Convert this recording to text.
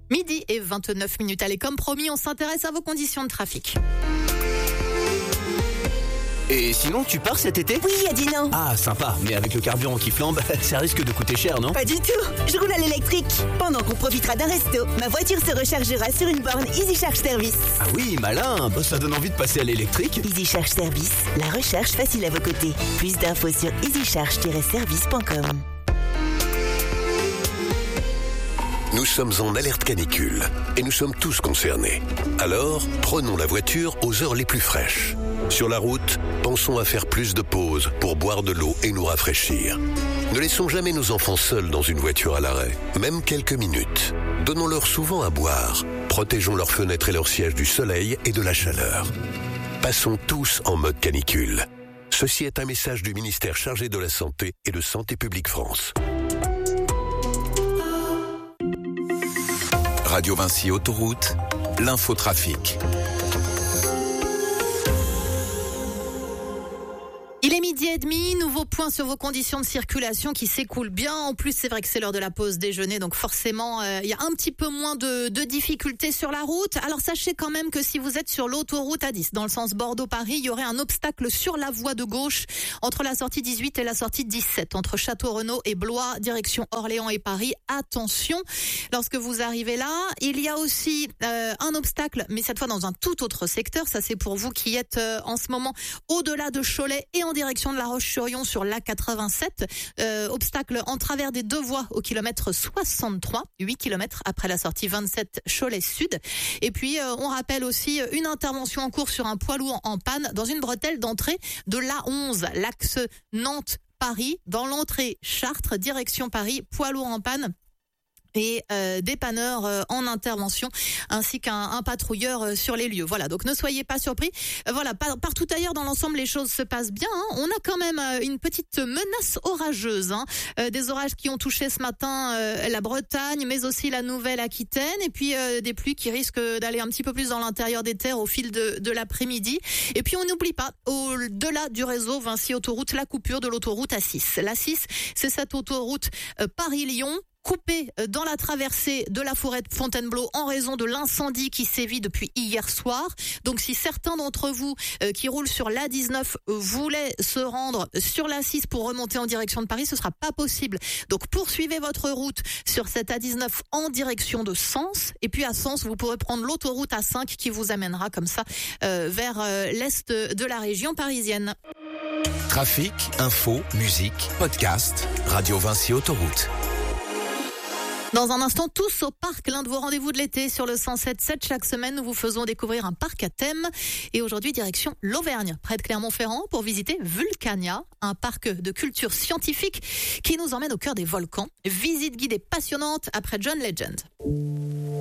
Midi et 29 minutes. Allez, comme promis, on s'intéresse à vos conditions de trafic. Et sinon, tu pars cet été ? Oui, Adino. Ah, sympa, mais avec le carburant qui flambe, ça risque de coûter cher, non ? Pas du tout, je roule à l'électrique. Pendant qu'on profitera d'un resto, ma voiture se rechargera sur une borne Easy Charge Service. Ah oui, malin, ça donne envie de passer à l'électrique. Easy Charge Service, la recharge facile à vos côtés. Plus d'infos sur easycharge-service.com. Nous sommes en alerte canicule et nous sommes tous concernés. Alors, prenons la voiture aux heures les plus fraîches. Sur la route, pensons à faire plus de pauses pour boire de l'eau et nous rafraîchir. Ne laissons jamais nos enfants seuls dans une voiture à l'arrêt, même quelques minutes. Donnons-leur souvent à boire. Protégeons leurs fenêtres et leurs sièges du soleil et de la chaleur. Passons tous en mode canicule. Ceci est un message du ministère chargé de la Santé et de Santé publique France. Radio Vinci Autoroute, l'infotrafic. Il est 12h30, nouveau point sur vos conditions de circulation qui s'écoulent bien. En plus, c'est vrai que c'est l'heure de la pause déjeuner, donc forcément, il y a un petit peu moins de difficultés sur la route. Alors sachez quand même que si vous êtes sur l'autoroute A10, dans le sens Bordeaux-Paris, il y aurait un obstacle sur la voie de gauche entre la sortie 18 et la sortie 17, entre Château-Renaud et Blois, direction Orléans et Paris. Attention, lorsque vous arrivez là, il y a aussi un obstacle, mais cette fois dans un tout autre secteur. Ça, c'est pour vous qui êtes en ce moment au-delà de Cholet et en direction de La Roche-sur-Yon sur l'A87. Obstacle en travers des deux voies au kilomètre 63, 8 km après la sortie 27 Cholet Sud. Et puis, on rappelle aussi une intervention en cours sur un poids lourd en panne dans une bretelle d'entrée de l'A11, l'axe Nantes-Paris, dans l'entrée Chartres, direction Paris, poids lourd en panne. Et dépanneurs en intervention, ainsi qu'un patrouilleur sur les lieux. Voilà, donc ne soyez pas surpris. Voilà, partout ailleurs dans l'ensemble, les choses se passent bien. On a quand même une petite menace orageuse. Des orages qui ont touché ce matin la Bretagne, mais aussi la Nouvelle-Aquitaine. Et puis des pluies qui risquent d'aller un petit peu plus dans l'intérieur des terres au fil de l'après-midi. Et puis on n'oublie pas, au-delà du réseau Vinci Autoroute, la coupure de l'autoroute A6. La 6, c'est cette autoroute Paris-Lyon, coupé dans la traversée de la forêt de Fontainebleau en raison de l'incendie qui sévit depuis hier soir. Donc si certains d'entre vous qui roulent sur l'A19 voulaient se rendre sur l'A6 pour remonter en direction de Paris, ce sera pas possible. Donc poursuivez votre route sur cette A19 en direction de Sens. Et puis à Sens, vous pourrez prendre l'autoroute A5 qui vous amènera comme ça vers l'est de la région parisienne. Trafic, info, musique, podcast, Radio Vinci Autoroute. Dans un instant, tous au parc, l'un de vos rendez-vous de l'été sur le 107.7. Chaque semaine, nous vous faisons découvrir un parc à thème. Et aujourd'hui, direction l'Auvergne, près de Clermont-Ferrand, pour visiter Vulcania, un parc de culture scientifique qui nous emmène au cœur des volcans. Visite guidée passionnante après John Legend.